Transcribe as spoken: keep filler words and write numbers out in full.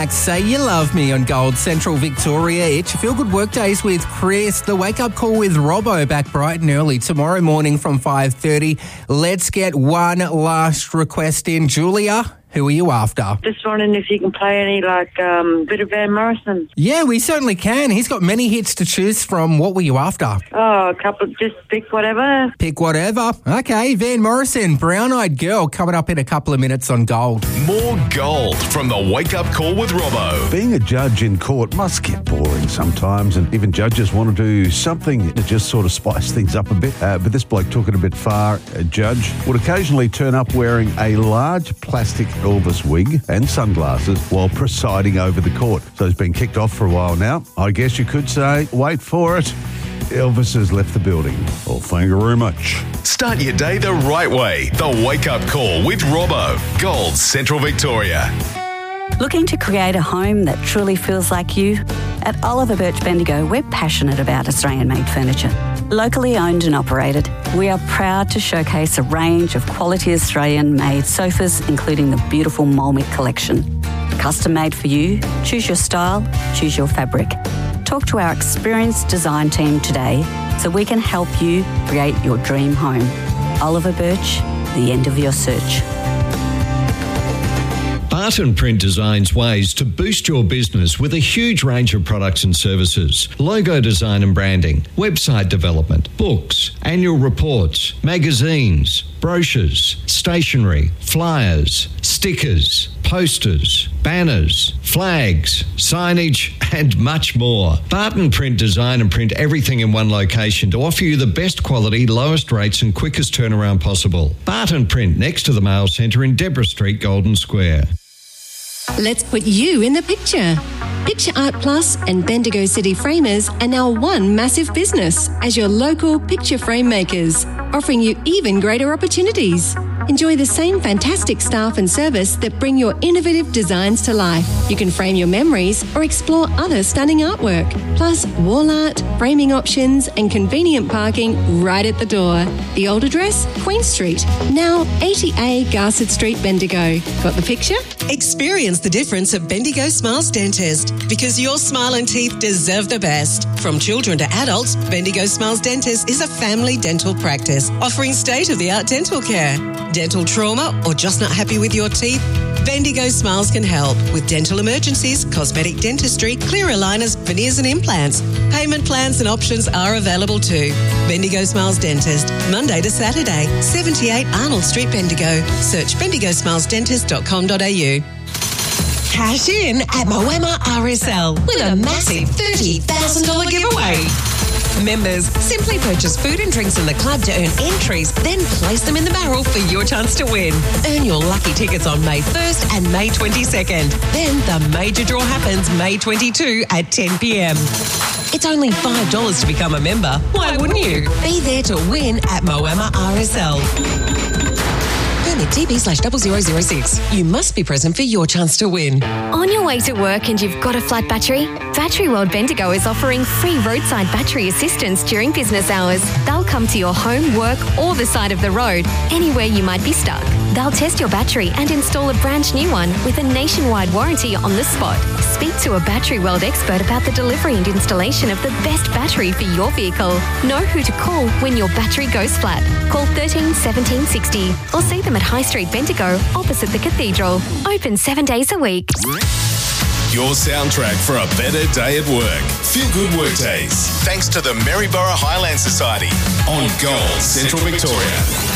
back. Say You Love Me on Gold Central Victoria. It's your Feel Good Workdays with Chris. The Wake Up Call with Robbo back bright and early tomorrow morning from five thirty. Let's get one last request in. Julia, who are you after? Just wondering if you can play any, like, um, bit of Van Morrison. Yeah, we certainly can. He's got many hits to choose from. What were you after? Oh, a couple, just pick whatever. Pick whatever. Okay, Van Morrison, Brown Eyed Girl, coming up in a couple of minutes on Gold. More Gold from the Wake Up Call with Robbo. Being a judge in court must get boring sometimes, and even judges want to do something to just sort of spice things up a bit. Uh, but this bloke took it a bit far. A judge would occasionally turn up wearing a large plastic Elvis wig and sunglasses while presiding over the court. So he's been kicked off for a while now. I guess you could say, wait for it, Elvis has left the building. Well, thank you very much. Start your day the right way. The Wake Up Call with Robbo. Gold Central Victoria. Looking to create a home that truly feels like you? At Oliver Birch Bendigo, we're passionate about Australian-made furniture. Locally owned and operated, we are proud to showcase a range of quality Australian-made sofas, including the beautiful Molmit collection. Custom made for you, choose your style, choose your fabric. Talk to our experienced design team today so we can help you create your dream home. Oliver Birch, the end of your search. Barton Print designs ways to boost your business with a huge range of products and services. Logo design and branding, website development, books, annual reports, magazines, brochures, stationery, flyers, stickers, posters, banners, flags, signage, and much more. Barton Print design and print everything in one location to offer you the best quality, lowest rates and quickest turnaround possible. Barton Print, next to the Mail Centre in Deborah Street, Golden Square. Let's put you in the picture. Picture Art Plus and Bendigo City Framers are now one massive business as your local picture frame makers, offering you even greater opportunities. Enjoy the same fantastic staff and service that bring your innovative designs to life. You can frame your memories or explore other stunning artwork, plus wall art, framing options and convenient parking right at the door. The old address, Queen Street, now eighty A Garsett Street, Bendigo. Got the picture? Experience the difference at Bendigo Smiles Dentist, because your smile and teeth deserve the best. From children to adults, Bendigo Smiles Dentist is a family dental practice offering state-of-the-art dental care. Dental trauma or just not happy with your teeth? Bendigo Smiles can help with dental emergencies, cosmetic dentistry, clear aligners, veneers and implants. Payment plans and options are available too. Bendigo Smiles Dentist, Monday to Saturday, seventy-eight Arnold Street, Bendigo. Search bendigo smiles dentist dot com dot a u. Cash in at Moama R S L with a massive thirty thousand dollars giveaway. Members, simply purchase food and drinks in the club to earn entries, then place them in the barrel for your chance to win. Earn your lucky tickets on May first and May twenty-second. Then the major draw happens May twenty-second at ten p m. It's only five dollars to become a member. Why wouldn't you? Be there to win at Moama R S L. Permit T B slash double zero zero six. You must be present for your chance to win. On your way to work and you've got a flat battery? Battery World Bendigo is offering free roadside battery assistance during business hours. They'll come to your home, work or the side of the road, anywhere you might be stuck. They'll test your battery and install a brand new one with a nationwide warranty on the spot. Speak to a Battery World expert about the delivery and installation of the best battery for your vehicle. Know who to call when your battery goes flat. Call thirteen seventeen sixty or see them at High Street Bendigo opposite the Cathedral. Open seven days a week. Your soundtrack for a better day at work. Feel Good Workdays. Thanks to the Maryborough Highland Society on Gold Central Victoria.